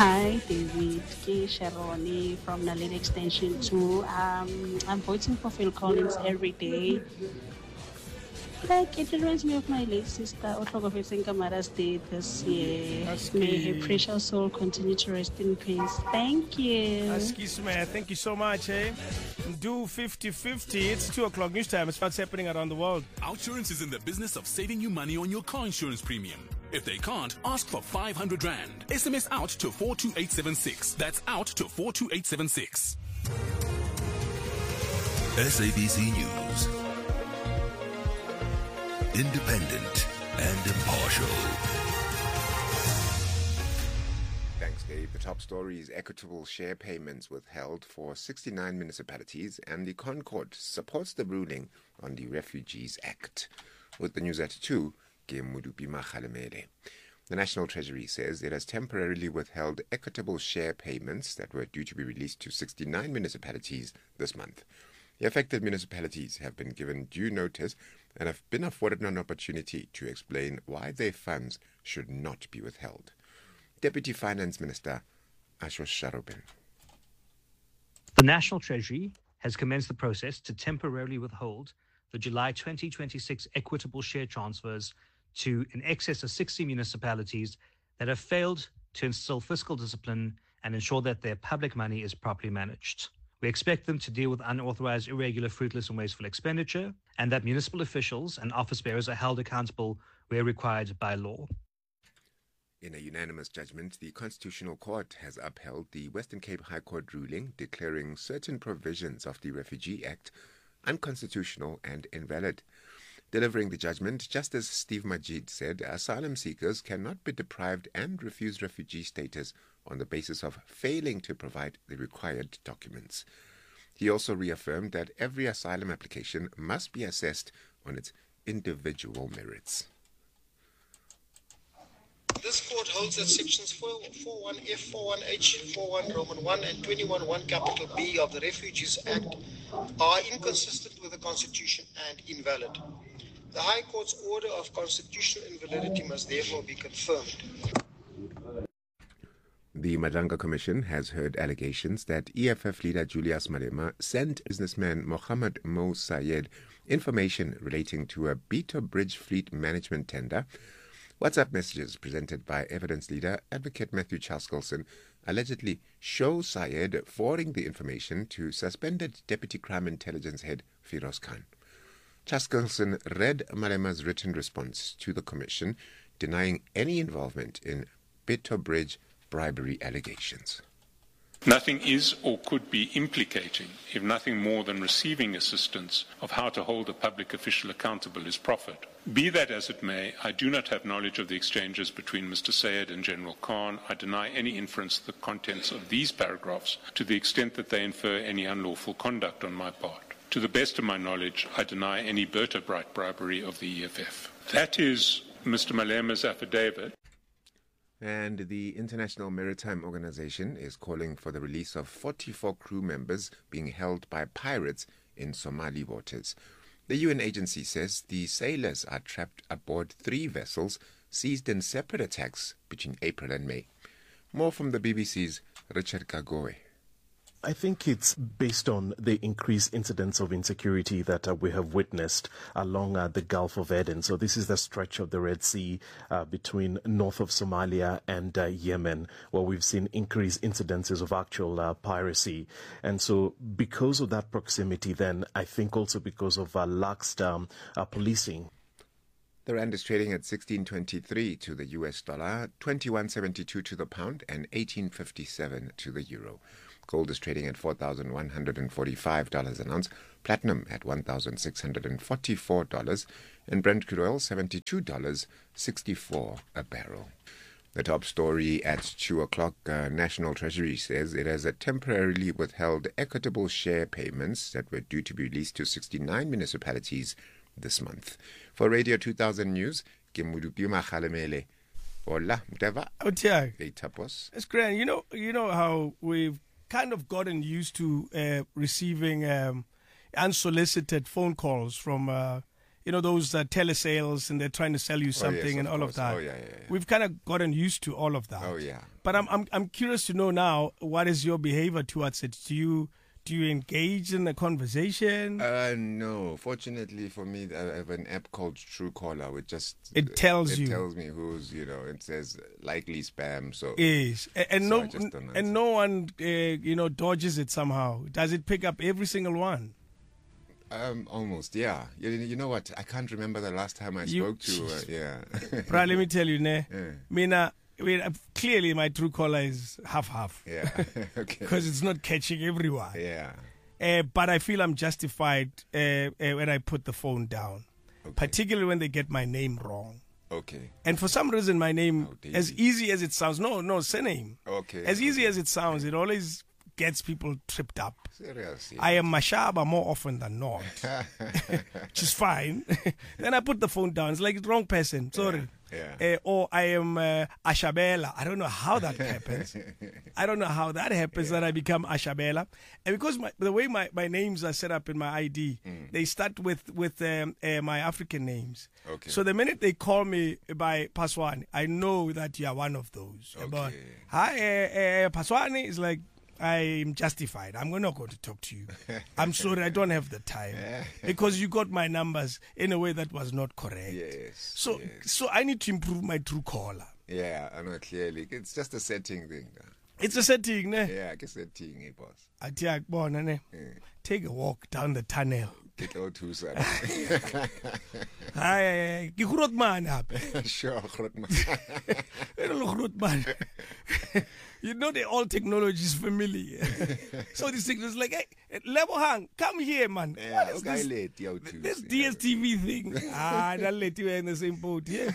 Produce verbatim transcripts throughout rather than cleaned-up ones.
Hi, David. K. Sharoni from Naledi Extension two. Um, I'm voting for Phil Collins every day. Like, it reminds me of my late sister, Otlogofetseng Kamara's day this year. Aski. May her precious soul continue to rest in peace. Thank you. Aski Smith, thank you so much, eh? Do fifty fifty. It's two o'clock news time. It's what's happening around the world. Outsurance is in the business of saving you money on your car insurance premium. If they can't, ask for five hundred rand. S M S out to four two eight seven six. That's out to four two eight seven six. S A B C News. Independent and impartial. Thanks, Dave. The top story is equitable share payments withheld for sixty-nine municipalities, and the Concord supports the ruling on the Refugees Act. With the news at two, ke Modupima Kgalemele. The National Treasury says it has temporarily withheld equitable share payments that were due to be released to sixty-nine municipalities this month. The affected municipalities have been given due notice and have been afforded an opportunity to explain why their funds should not be withheld. Deputy Finance Minister Ashos Sharobin. The National Treasury has commenced the process to temporarily withhold the July twenty twenty-six equitable share transfers to in excess of sixty municipalities that have failed to instill fiscal discipline and ensure that their public money is properly managed. We expect them to deal with unauthorized, irregular, fruitless, and wasteful expenditure, and that municipal officials and office bearers are held accountable where required by law. In a unanimous judgment, the Constitutional Court has upheld the Western Cape High Court ruling declaring certain provisions of the Refugee Act unconstitutional and invalid. Delivering the judgment, Justice Steve Majid said asylum seekers cannot be deprived and refused refugee status on the basis of failing to provide the required documents. He also reaffirmed that every asylum application must be assessed on its individual merits. This court holds that sections forty-one F, forty-one H, forty-one Roman one and twenty-one one capital B of the Refugees Act are inconsistent with the Constitution and invalid. The High Court's order of constitutional invalidity must therefore be confirmed. The Majanga Commission has heard allegations that E F F leader Julius Malema sent businessman Mohammed Mo Sayed information relating to a Beto Bridge fleet management tender. WhatsApp messages presented by evidence leader Advocate Matthew Chaskelson allegedly show Sayed forwarding the information to suspended Deputy Crime Intelligence Head Firoz Khan. Chaskelson read Malema's written response to the Commission, denying any involvement in Beto Bridge bribery allegations. Nothing is or could be implicating, if nothing more than receiving assistance of how to hold a public official accountable is proffered. Be that as it may, I do not have knowledge of the exchanges between Mister Sayed and General Khan. I deny any inference of the contents of these paragraphs to the extent that they infer any unlawful conduct on my part. To the best of my knowledge, I deny any Berta Bright bribery of the E F F. That is Mister Malema's affidavit. And the International Maritime Organization is calling for the release of forty-four crew members being held by pirates in Somali waters. The U N agency says the sailors are trapped aboard three vessels seized in separate attacks between April and May. More from the B B C's Richard Kagoe. I think it's based on the increased incidents of insecurity that uh, we have witnessed along uh, the Gulf of Aden. So this is the stretch of the Red Sea uh, between north of Somalia and uh, Yemen, where we've seen increased incidences of actual uh, piracy. And so because of that proximity, then I think also because of uh, lax um, uh, policing. The rand is trading at sixteen twenty-three to the U S dollar, twenty-one seventy-two to the pound, and eighteen fifty-seven to the euro. Gold is trading at four thousand one hundred forty-five dollars an ounce, platinum at one thousand six hundred forty-four dollars, and Brent crude oil seventy-two dollars and sixty-four cents a barrel. The top story at two o'clock, uh, National Treasury says it has uh, temporarily withheld equitable share payments that were due to be released to sixty-nine municipalities this month. For Radio two thousand News, Kimudupima Kgalemele. Hola, Mteva. Oh, Tiag. Hey, Tapos. It's great. You know, you know how we've kind of gotten used to uh, receiving um, unsolicited phone calls from uh, you know, those uh, telesales, and they're trying to sell you something, oh, yes, and of all course. of that. Oh, yeah, yeah, yeah. We've kind of gotten used to all of that. Oh, yeah. But I'm, I'm, I'm curious to know now, what is your behavior towards it? Do you, do you engage in a conversation? Uh, no. Fortunately for me, I have an app called Truecaller, which just It tells it you. It tells me who's, you know, it says likely spam. So Yes, and, and so no, I just don't answer. and no one, uh, you know, dodges it somehow. Does it pick up every single one? Um, almost, yeah. You, you know what? I can't remember the last time I You- spoke to. Uh, yeah. Right, let me tell you, ne, Yeah. Mina, I mean, uh, clearly my true caller is half half. Yeah. Okay. Because it's not catching everyone. Yeah. Uh, but I feel I'm justified uh, uh, when I put the phone down, Okay. particularly when they get my name wrong. Okay. And for some reason, my name, Oh, as Daisy. easy as it sounds, no, no, surname. Okay. As easy okay. as it sounds, it always gets people tripped up. Serious. I am Mashaba more often than not, which is fine. Then I put the phone down. It's like wrong person. Sorry. Yeah. Uh, or I am uh, Ashabela. I don't know how that happens. I don't know how that happens that I become Ashabela. And because my, the way my, my names are set up in my I D, Mm. they start with, with um, uh, my African names. Okay. So the minute they call me by Paswani, I know that you are one of those. Okay. But, hi, uh, uh, Paswani is like, I'm justified. I'm not going to talk to you. I'm sorry, I don't have the time. Because you got my numbers in a way that was not correct. Yes. So yes. so I need to improve my true caller. Yeah, I know clearly. It's just a setting thing. uh. It's a setting, ne? Yeah, I guess setting, eh, boss. Athi akubona, ne? Take a walk down the tunnel. Get out to son. Hayi, ke grootman apha. Sure, Grootman. Hello, grootman. You know, they all technology is familiar. So this thing is like, hey, Lebohang, come here, man. Yeah, What is okay, this? late, yo, too. This D S T V thing. Ah, that let you in the same boat, yeah.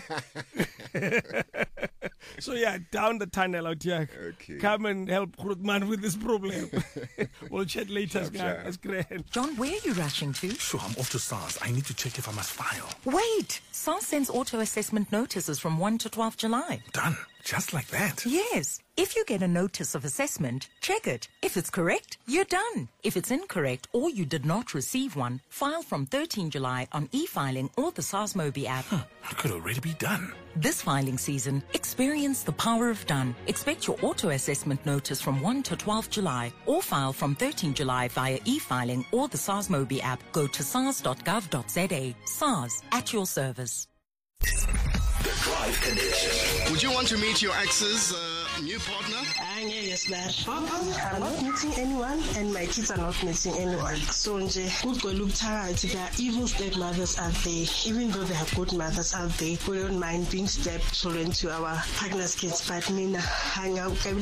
So yeah, down the tunnel out here. Okay. Come and help Grootman with this problem. We'll chat later, Sharp, guy. sharp. That's great. John, where are you rushing to? Sure, I'm off to SARS. I need to check if I must file. Wait! SARS sends auto-assessment notices from first to twelfth July. Done. Just like that. Yes. If you get a notice of assessment, check it. If it's correct, you're done. If it's incorrect or you did not receive one, file from thirteenth July on e-filing or the SARS Mobi app. Huh, I could already be done. This filing season, experience the power of done. Expect your auto-assessment notice from first to twelfth July or file from thirteenth July via e-filing or the SARS Mobi app. Go to sars dot gov dot za. SARS, at your service. The Drive Connection. Would you want to meet your ex's uh, new partner? Yes, ma'am. I'm not meeting anyone, and my kids are not meeting anyone. So, nje, good go look tired. There are evil stepmothers out there. Even though there are good mothers out there, we don't mind being stepchildren to our partners' kids. But Nina, hang out. How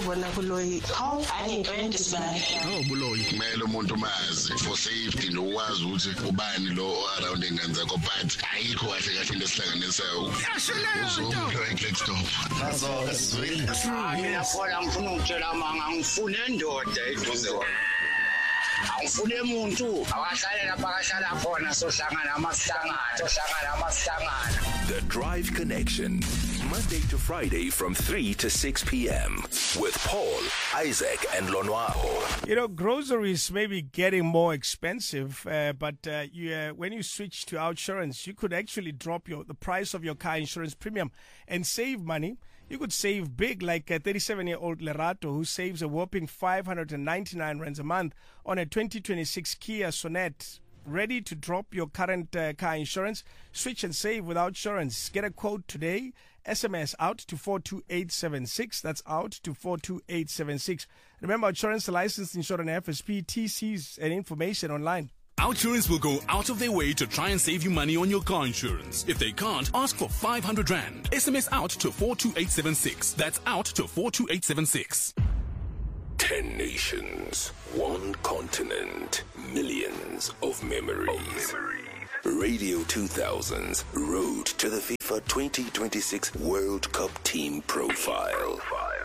are you going to buy? Oh, buloyi. Kumele umuntu mazi for safety nokwazi ukuthi ubani lo around ingane zakho but ayikho kahle kahle into esihlanganisayo. Uzomdrive let's stop. Nazo sizwile. Ngiyafuna ngifuna ukutshela manga ngifuna endoda eduze kwami. Angifune umuntu akahlale lapha akahlala khona sohlangana amasihlangana sohlangana amasihlangana. The Drive Connection. Monday to Friday from three to six p.m. with Paul, Isaac, and Lonwabo. You know, groceries may be getting more expensive, uh, but uh, you, uh, when you switch to OUTsurance, you could actually drop your the price of your car insurance premium and save money. You could save big, like a thirty-seven-year-old Lerato who saves a whopping five hundred ninety-nine rands a month on a twenty twenty-six Kia Sonet. Ready to drop your current uh, car insurance? Switch and save with OUTsurance. Get a quote today. S M S out to four two eight seven six. That's out to four two eight seven six. Remember, OUTsurance, licensed insurance F S P, T Cs, and information online. OUTsurance will go out of their way to try and save you money on your car insurance. If they can't, ask for five hundred rand. S M S out to four two eight seven six. That's out to four two eight seven six. Ten nations, one continent, millions of memories. Radio two thousands Road to the FIFA twenty twenty-six World Cup Team Profile.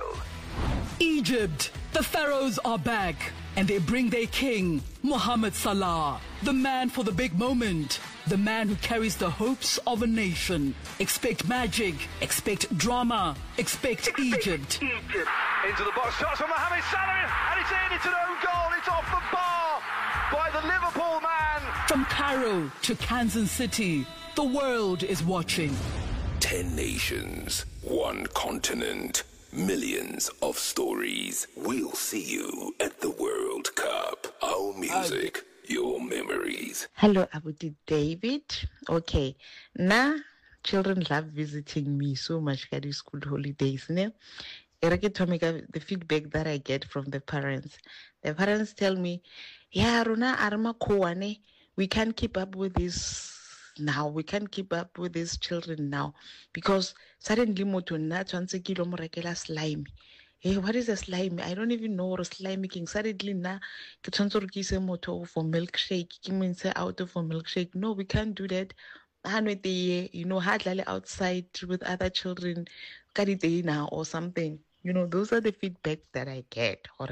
Egypt, the Pharaohs are back, and they bring their king, Mohamed Salah, the man for the big moment, the man who carries the hopes of a nation. Expect magic, expect drama, expect, expect Egypt. Egypt. Into the box, shots from Mohamed Salah, and it's in, it's an own goal, it's off the bar. by the Liverpool man. From Cairo to Kansas City, the world is watching. Ten nations, one continent, millions of stories. We'll see you at the World Cup. Our music, your memories. Hello, Abuti David. Okay, now children love visiting me so much at the school holidays. Ne? The feedback that I get from the parents. The parents tell me, yeah, Rona Arma Koane, we can't keep up with this now. We can't keep up with these children now because suddenly moto na tshwantse ke lo mo rekela slime. Hey, what is a slime? I don't even know what a slime making. Suddenly na ke tshwantse re ke ise moto for milkshake. Ke mo ntshe out for milkshake. No, we can't do that. You know, hardly outside with other children now or something. You know, those are the feedback that I get. Or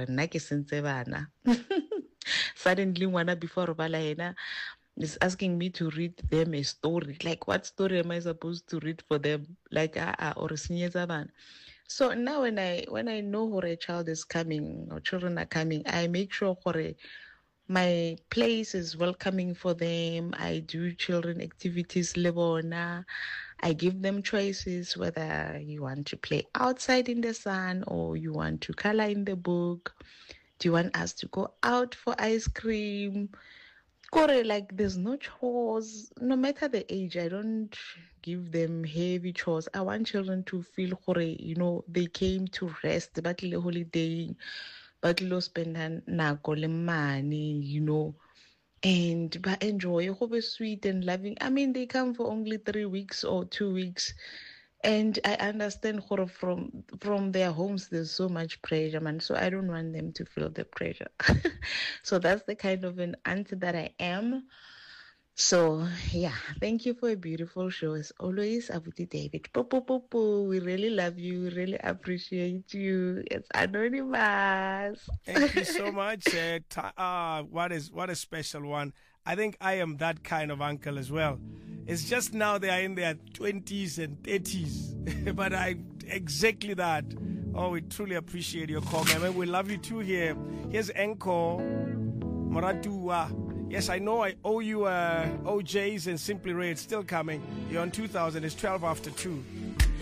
suddenly one before Balaena is asking me to read them a story. Like, what story am I supposed to read for them? Like, ah, uh, or a So now when I when I know where a child is coming or children are coming, I make sure where my place is welcoming for them. I do children activities lebona. I give them choices whether you want to play outside in the sun or you want to color in the book. Do you want us to go out for ice cream? Kore, like there's no chores. No matter the age, I don't give them heavy chores. I want children to feel kore, you know, they came to rest, but the holiday, but lo spend nako le money, you know, and but enjoy, hope sweet and loving. I mean, they come for only three weeks or two weeks. And I understand from from their homes, there's so much pressure, man. So I don't want them to feel the pressure. So that's the kind of an auntie that I am. So, yeah, thank you for a beautiful show. As always, Abuti David. Po, po, po, po. We really love you. We really appreciate you. It's anonymous. Thank you so much. Uh, ta- uh, what is what a special one. I think I am that kind of uncle as well. It's just now they are in their twenties and thirties. But I'm exactly that. Oh, we truly appreciate your call, man. We love you too here. Here's Encore Moratua. Yes, I know I owe you uh, O Js and Simply Ray. It's still coming. You're on two thousand. It's twelve after two.